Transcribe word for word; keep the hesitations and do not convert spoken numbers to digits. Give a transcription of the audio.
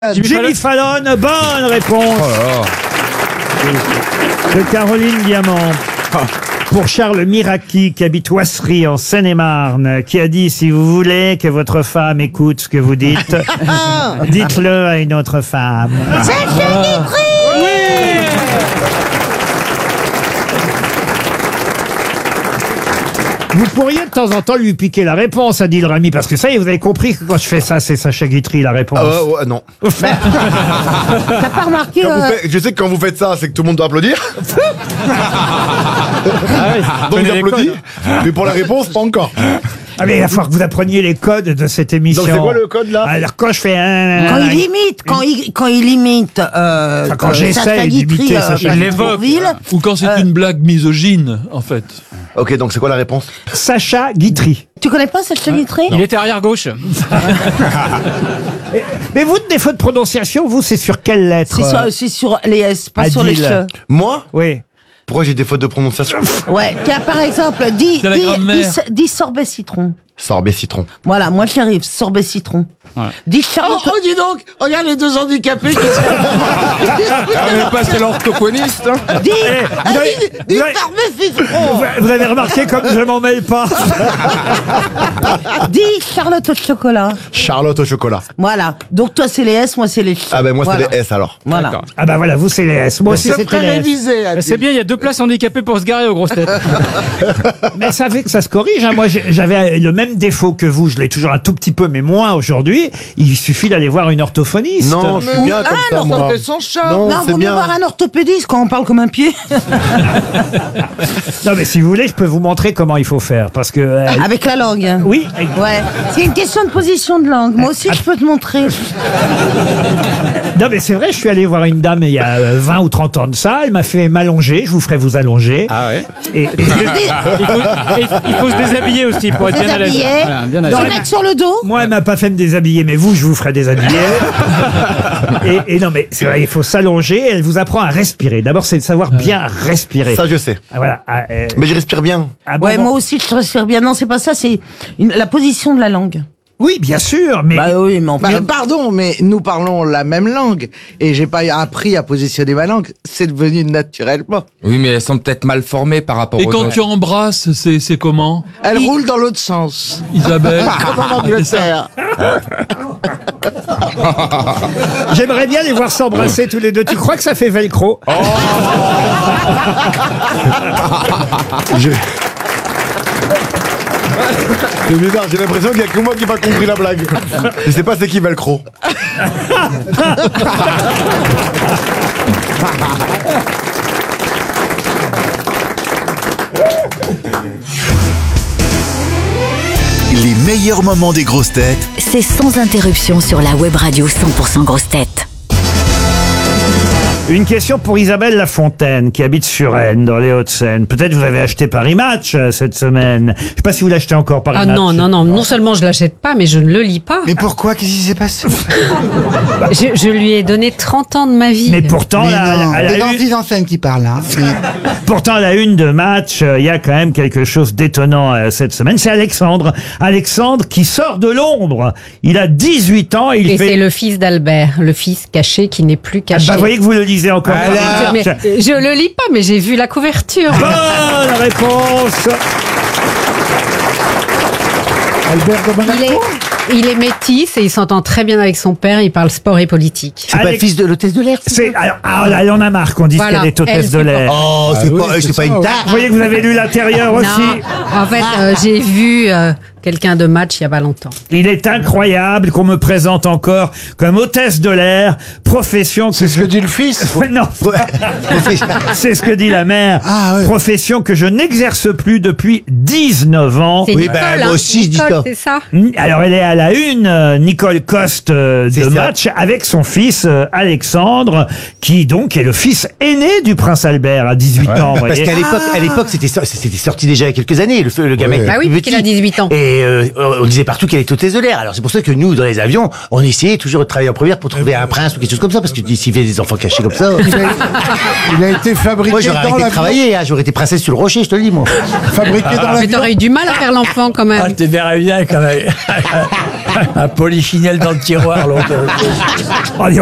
Jimmy Fallon, bonne réponse Oh de Caroline Diamant. Pour Charles Miraki, qui habite Oisserie en Seine-et-Marne, qui a dit: si vous voulez que votre femme écoute ce que vous dites, dites-le à une autre femme. Vous pourriez de temps en temps lui piquer la réponse, Adil Rami, parce que ça y est, vous avez compris que quand je fais ça, c'est Sacha Guitry la réponse. Ah ouais, ouais, non. T'as pas remarqué Quand vous euh, faites- je sais que quand vous faites ça, c'est que tout le monde doit applaudir. Donc j'applaudis. Mais pour la réponse, pas encore. Ah mais il va falloir que vous appreniez les codes de cette émission. Donc c'est quoi le code là? Alors quand je fais un... quand il imite, quand il, quand il imite, euh, Enfin, quand euh, j'essaye Sacha Guitry, d'imiter euh, Sacha Patrick Guitry. Bourvil, Ou quand c'est Euh. une blague misogyne, en fait. Ok, donc c'est quoi la réponse? Sacha Guitry. tu connais pas Sacha Guitry? Il était arrière-gauche. Mais vous, de défaut de prononciation, vous, c'est sur quelle lettre? C'est sur, c'est sur les S, pas sur les Adil. che. Moi? Oui. Pourquoi j'ai des fautes de prononciation? Ouais, tiens, par exemple, dis, C'est la dis, grand-mère. dis, dis sorbet citron. Sorbet citron. Voilà, moi j'y arrive, sorbet citron. Ouais. Dis Charlotte. Oh, dis donc, regarde les deux handicapés qui On pas, c'est l'orthophoniste. Dis, Eh, ah, vous avez- dis, dis vous avez- sorbet citron. Vous- Vous avez remarqué comme je m'en mêle pas. Dis Charlotte au chocolat. Charlotte au chocolat. Voilà. Donc toi c'est les S, moi c'est les che. Ah ben moi Voilà. c'est les S alors. Voilà. Ah bah voilà, vous, c'est les S. Moi aussi, se c'était les S. révisé. C'est bien, il y a deux places handicapées pour se garer aux grosses têtes. Mais ça fait que ça se corrige. Hein. Moi, j'ai- j'avais le même défaut que vous. Je l'ai toujours un tout petit peu, mais moins aujourd'hui. Il suffit d'aller voir une orthophoniste. Non, je suis bien comme Ah, ça non, moi. fait son chat. Non, Non, c'est vaut mieux bien. voir un orthopédiste quand on parle comme un pied. Non, mais si vous voulez, je peux vous montrer comment il faut faire. Parce que... euh, Avec la langue. oui. Ouais. C'est une question de position de langue. Moi aussi, je peux te montrer. Non, mais c'est vrai, je suis allé voir une dame il y a euh, vingt ou trente ans de ça. Elle m'a fait m'allonger. Je vous ferai vous allonger. Ah ouais. Et, et- Il faut, il- il faut se déshabiller aussi pour être bien à l'aise. Déshabiller. Voilà, bien à Se l'aise. mettre sur le dos. moi, elle m'a pas fait me déshabiller, mais vous, je vous ferai déshabiller. et, et non, mais c'est vrai, il faut s'allonger. Elle vous apprend à respirer. D'abord, c'est de savoir bien respirer. Ça je sais. Ah, voilà. Ah, euh, Mais je respire bien. ah, bon, Ouais, bon. moi aussi, je respire bien. Non, c'est pas ça, c'est une- la position de la langue. Oui, bien sûr, mais... Bah oui, mais enfin. Bah, pardon, mais nous parlons la même langue et j'ai pas appris à positionner ma langue. C'est devenu naturellement. Oui, mais elles sont peut-être mal formées par rapport Et aux quand autres. tu embrasses, c'est c'est comment, Elle roule dans l'autre sens. Isabelle? Comme en Angleterre. J'aimerais bien les voir s'embrasser tous les deux. Tu crois que ça fait velcro? Je- C'est bizarre, j'ai l'impression qu'il y a que moi qui n'ai pas compris la blague. Je sais pas c'est qui Velcro. Les meilleurs moments des grosses têtes C'est sans interruption sur la web radio cent pour cent grosses têtes. Une question pour Isabelle Lafontaine, qui habite Suresnes, dans les Hauts-de-Seine. Peut-être vous avez acheté Paris Match euh, cette semaine. Je sais pas si vous l'achetez encore Paris Ah Match. non, non, non, non seulement je l'achète pas, mais je ne le lis pas. Mais pourquoi? Qu'est-ce qui s'est passé? Je, je lui ai donné trente ans de ma vie. Mais pourtant, Mais la, non, à la c'est une, Jean-Philippe Janssen qui parle, hein. pourtant, à la une de Match, euh, il y a quand même quelque chose d'étonnant euh, cette semaine. C'est Alexandre. Alexandre qui sort de l'ombre. Il a dix-huit ans. Et il Et fait... c'est le fils d'Albert, le fils caché qui n'est plus Ah caché. bah, vous voyez que vous le lisez encore. Mais je le lis pas, mais j'ai vu la couverture. Bonne réponse. Albert de Il Monaco. est, il est métis et il s'entend très bien avec son père. Il parle sport et politique. C'est pas le Alex- fils de l'hôtesse de l'air? C'est, alors, ah là, elle en a marre qu'on dise Voilà, qu'elle est hôtesse elle, de c'est l'air. Oh, c'est pas, c'est pas une tare. Vous voyez que vous avez lu l'intérieur aussi. Non, en fait, euh, j'ai vu euh, quelqu'un de Match il y a pas longtemps. Il est incroyable qu'on me présente encore comme hôtesse de l'air, profession que C'est ce que dit le fils. non, c'est ce que dit la mère. Ah, ouais. Profession que je n'exerce plus depuis dix-neuf ans. C'est Oui, Nicole, bah, moi hein. aussi, je dis Nicole, ça. c'est ça. Alors elle est à la une, euh, Nicole Coste euh, de C'est ça. Match, avec son fils euh, Alexandre, qui donc est le fils aîné du prince Albert à dix-huit ans. vous Parce voyez. qu'à l'époque, à l'époque, c'était so- c'était sorti déjà il y a quelques années. Le, le gamin Ouais. était Bah oui, plus puisqu'il a petit. dix-huit ans. Et euh, on disait partout qu'elle était hôtesse de l'air. Alors c'est pour ça que nous, dans les avions, on essayait toujours de travailler en première pour trouver un prince ou quelque chose comme ça, parce que s'il y avait des enfants cachés comme ça, Il a, il a été fabriqué moi j'aurais dans arrêté de l'avion. travailler. Hein, j'aurais été princesse sur le rocher, je te le dis moi. Fabriqué dans Mais l'avion. t'aurais eu du mal à faire l'enfant quand même. te verrais bien quand même. Un polichinelle dans le tiroir, l'autre. Oh, dis